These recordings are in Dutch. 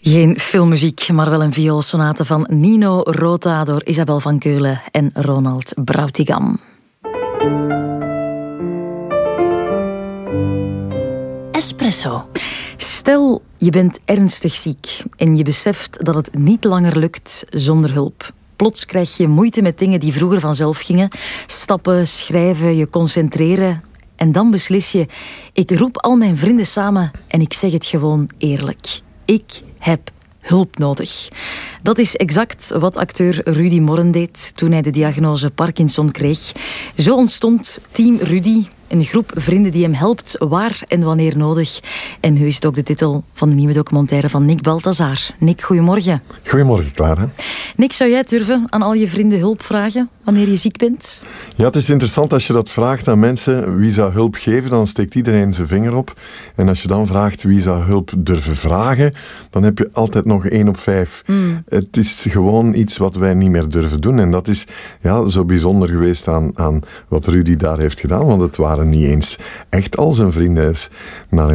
Geen filmmuziek, maar wel een vioolsonate van Nino Rota door Isabel van Keulen en Ronald Brautigam. Espresso. Stel, je bent ernstig ziek en je beseft dat het niet langer lukt zonder hulp. Plots krijg je moeite met dingen die vroeger vanzelf gingen. Stappen, schrijven, je concentreren. En dan beslis je, ik roep al mijn vrienden samen en ik zeg het gewoon eerlijk. Ik heb hulp nodig. Dat is exact wat acteur Rudy Morren deed toen hij de diagnose Parkinson kreeg. Zo ontstond Team Rudy, een groep vrienden die hem helpt waar en wanneer nodig. En nu is het ook de titel van de nieuwe documentaire van Nick Balthazar. Nick, goedemorgen. Goedemorgen, Clara. Nick, zou jij durven aan al je vrienden hulp vragen wanneer je ziek bent? Ja, het is interessant als je dat vraagt aan mensen. Wie zou hulp geven? Dan steekt iedereen zijn vinger op. En als je dan vraagt wie zou hulp durven vragen, dan heb je altijd nog 1 op 5. Het is gewoon iets wat wij niet meer durven doen. En dat is zo bijzonder geweest aan wat Rudy daar heeft gedaan. Want het waren niet eens echt al zijn vrienden. Hij is naar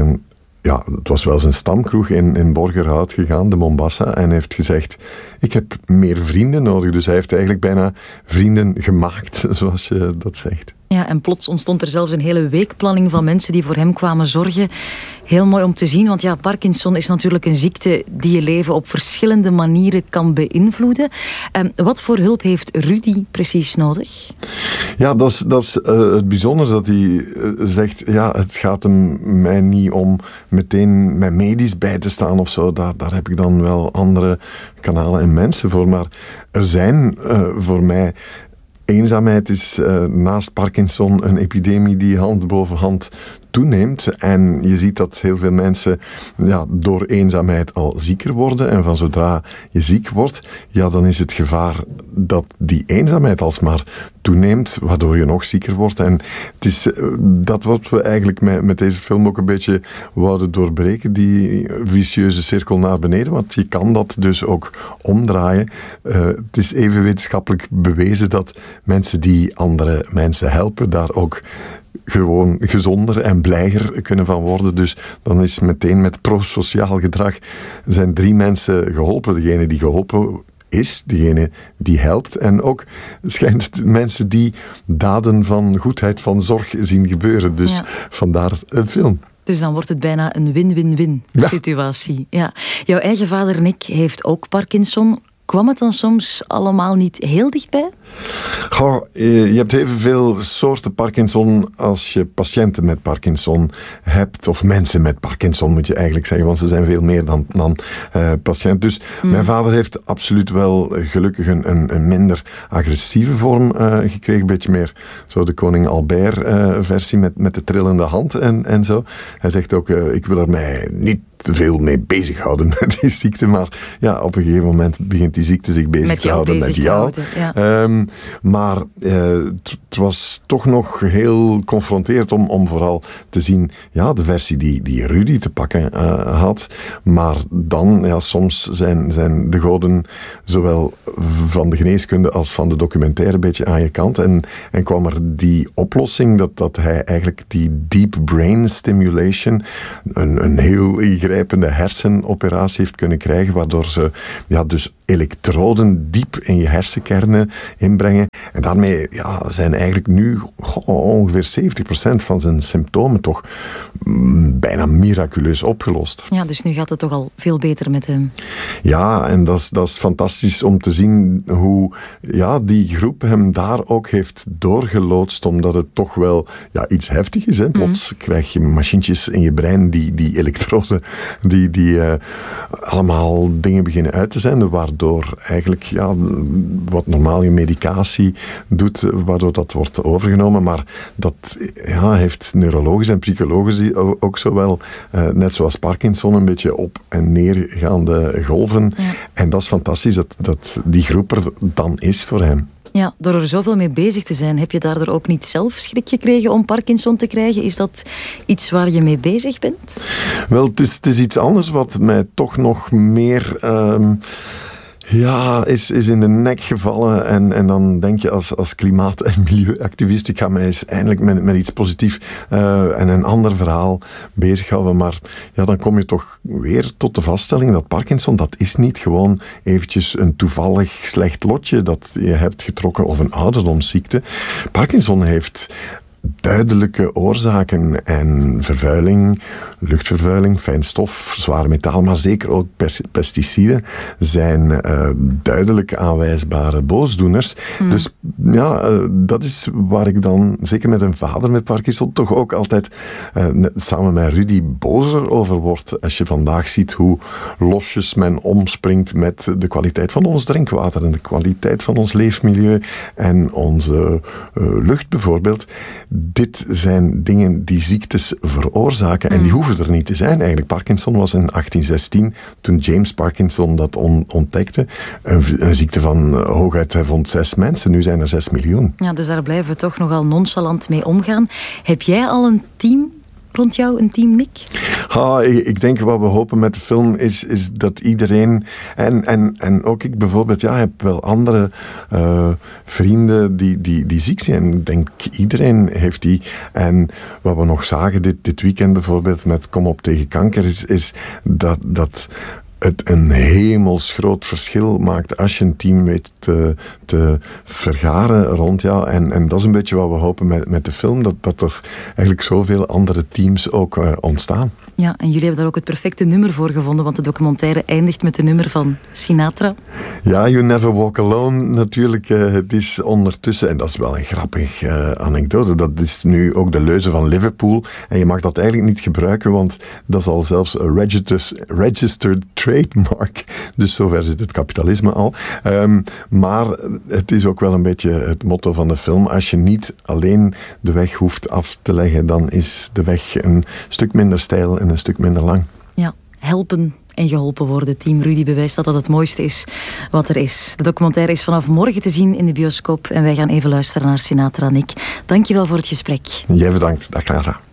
het was wel zijn stamkroeg in Borgerhout gegaan, de Mombasa, en heeft gezegd, ik heb meer vrienden nodig. Dus hij heeft eigenlijk bijna vrienden gemaakt, zoals je dat zegt. Ja, en plots ontstond er zelfs een hele weekplanning van mensen die voor hem kwamen zorgen. Heel mooi om te zien, want Parkinson is natuurlijk een ziekte die je leven op verschillende manieren kan beïnvloeden. Wat voor hulp heeft Rudy precies nodig? Ja, dat is het bijzondere dat hij zegt, het gaat hem mij niet om meteen mij medisch bij te staan of zo. Daar heb ik dan wel andere kanalen en mensen voor. Maar er zijn voor mij... Eenzaamheid is naast Parkinson een epidemie die hand boven hand toeneemt. En je ziet dat heel veel mensen door eenzaamheid al zieker worden. En van zodra je ziek wordt, dan is het gevaar dat die eenzaamheid alsmaar toeneemt, waardoor je nog zieker wordt. En het is dat wat we eigenlijk met deze film ook een beetje wouden doorbreken, die vicieuze cirkel naar beneden. Want je kan dat dus ook omdraaien. Het is even wetenschappelijk bewezen dat mensen die andere mensen helpen, daar ook gewoon gezonder en blijer kunnen van worden. Dus dan is meteen met prosociaal gedrag zijn 3 mensen geholpen. Degene die geholpen is, degene die helpt. En ook schijnt mensen die daden van goedheid, van zorg zien gebeuren. Dus vandaar een film. Dus dan wordt het bijna een win-win-win situatie. Ja. Jouw eigen vader Nick heeft ook Parkinson. Kwam het dan soms allemaal niet heel dichtbij? Je hebt evenveel soorten Parkinson als je patiënten met Parkinson hebt. Of mensen met Parkinson moet je eigenlijk zeggen, want ze zijn veel meer dan patiënt. Dus mijn vader heeft absoluut wel gelukkig een minder agressieve vorm gekregen. Een beetje meer zo de koning Albert versie met de trillende hand en zo. Hij zegt ook, ik wil er mij niet te veel mee bezighouden met die ziekte. Maar op een gegeven moment begint die ziekte zich bezig te houden met jou. Maar het was toch nog heel confronterend om vooral te zien, de versie die Rudy te pakken had. Maar dan, soms zijn de goden zowel van de geneeskunde als van de documentaire een beetje aan je kant. En kwam er die oplossing dat hij eigenlijk die deep brain stimulation, een heel ingrijpende hersenoperatie heeft kunnen krijgen, waardoor ze dus elektroden diep in je hersenkernen inbrengen. En daarmee zijn eigenlijk nu ongeveer 70% van zijn symptomen toch bijna miraculeus opgelost. Ja, dus nu gaat het toch al veel beter met hem. Ja, en dat is fantastisch om te zien hoe die groep hem daar ook heeft doorgeloodst, omdat het toch wel iets heftig is. Hè? Plots krijg je machientjes in je brein, die elektroden, die allemaal dingen beginnen uit te zenden, waardoor eigenlijk wat normaal je medicatie doet, waardoor dat wordt overgenomen. Maar dat heeft neurologisch en psychologisch ook zowel, net zoals Parkinson, een beetje op- en neergaande golven. Ja. En dat is fantastisch dat die groep er dan is voor hem. Ja, door er zoveel mee bezig te zijn, heb je daardoor ook niet zelf schrik gekregen om Parkinson te krijgen? Is dat iets waar je mee bezig bent? Wel, het is iets anders wat mij toch nog meer Ja, is in de nek gevallen en dan denk je als klimaat- en milieuactivist, ik ga mij eens eindelijk met iets positiefs en een ander verhaal bezighouden, maar ja, dan kom je toch weer tot de vaststelling dat Parkinson, dat is niet gewoon eventjes een toevallig slecht lotje dat je hebt getrokken of een ouderdomsziekte. Parkinson heeft duidelijke oorzaken en vervuiling, luchtvervuiling, fijnstof, zwaar metaal, maar zeker ook pesticiden zijn duidelijk aanwijsbare boosdoeners. Dus ja, dat is waar ik dan, zeker met een vader met Parkinson, toch ook altijd samen met Rudy bozer over word. Als je vandaag ziet hoe losjes men omspringt met de kwaliteit van ons drinkwater en de kwaliteit van ons leefmilieu en onze lucht bijvoorbeeld. Dit zijn dingen die ziektes veroorzaken en die hoeven er niet te zijn. Eigenlijk, Parkinson was in 1816, toen James Parkinson dat ontdekte, een ziekte van hooguit, hij vond 6 mensen. Nu zijn er 6 miljoen. Ja, dus daar blijven we toch nogal nonchalant mee omgaan. Heb jij al een team rond jou, een team, Nick? Ik denk wat we hopen met de film is dat iedereen, en ook ik bijvoorbeeld, heb wel andere vrienden die ziek zijn. Ik denk iedereen heeft die. En wat we nog zagen dit weekend bijvoorbeeld met Kom op tegen kanker, is dat het een hemelsgroot verschil maakt als je een team weet te vergaren rond jou. En dat is een beetje wat we hopen met de film, dat er eigenlijk zoveel andere teams ook ontstaan. Ja, en jullie hebben daar ook het perfecte nummer voor gevonden, want de documentaire eindigt met een nummer van Sinatra. Ja, You Never Walk Alone natuurlijk. Het is ondertussen, en dat is wel een grappig anekdote, dat is nu ook de leuze van Liverpool. En je mag dat eigenlijk niet gebruiken, want dat is al zelfs een registered trademark. Dus zover zit het kapitalisme al. Maar het is ook wel een beetje het motto van de film. Als je niet alleen de weg hoeft af te leggen, dan is de weg een stuk minder steil en een stuk minder lang. Ja, helpen en geholpen worden. Team Rudy bewijst dat het mooiste is wat er is. De documentaire is vanaf morgen te zien in de bioscoop en wij gaan even luisteren naar Sinatra. Nick, dankjewel voor het gesprek. Jij bedankt. Dag Clara.